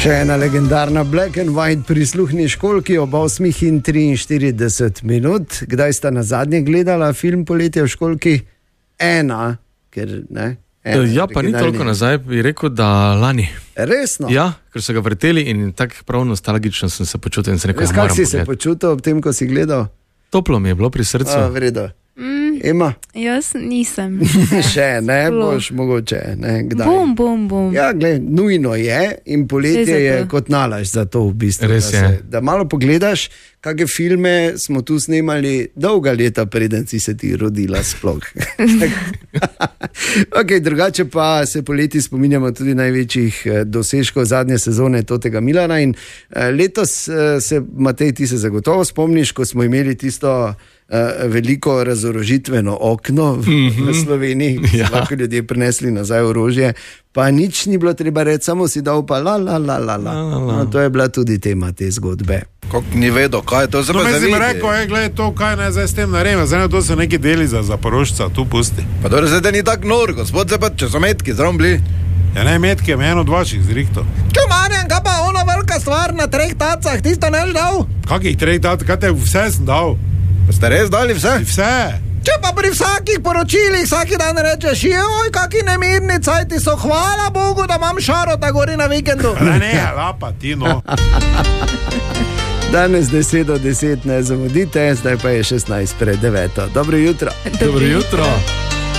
Še ena legendarna Black and White prisluhni školki ob 8:43 minut. Kdaj sta na zadnje gledala film Poletje v školki? Ena, ker ne. Ja, pa ni toliko nazaj, bi rekel, da lani. Resno? Ja, ker so ga vrteli in tako prav nostalgično sem se počutil in se rekel, moram pogledati. Kaj si se počutil ob tem, ko si gledal? Toplo mi je bilo pri srcu. Vredo. Ema? Jaz nisem. Še ne, boš mogoče, ne, kdaj? Bom. Ja, gled, nujno je in poletje je kot nalaž za to v bistvu. Res je. Da malo pogledaš, kakšne filme smo tu snemali dolga leta, preden si se ti rodila sploh. Ok, drugače pa se poleti spominjamo tudi največjih dosežkov zadnje sezone Totega Milana in letos se, Matej, ti se zagotovo spomniš, ko smo imeli tisto veliko razorožitveno okno v Sloveniji, ja. Lahko ljudje prinesli nazaj orožje, pa nič ni bilo treba reči, samo si dal pa la. No, to je bila tudi tema te zgodbe. Kako ni vedo, kaj je to za me zavidi? To mi rekel, gledaj to, kaj naj zdaj s tem naredimo, zdaj to so neki deli za Zaporožca, tu pusti. Pa dobro, zdaj ni tak nor, gospod, zdaj pa če so metki, zraven bili. Ja ne, metki je eno od vaših zrihto. Čo Marjan, kaj pa ona velika stvar na 3 tacah, ti to neš dal? Kakih 3 tacah, kaj te vse sem dal? Pa ste res dali vse? Vse. Če pa pri vsakih poročilih vsaki dan rečeš, joj, kaki nemirni cajti so, hvala Bogu, da imam Šarota gori na vikendu. Ne, lapa ti, no. Danes 10:10 ne zamudite, zdaj pa je 16:09. Dobro jutro. Dobro jutro.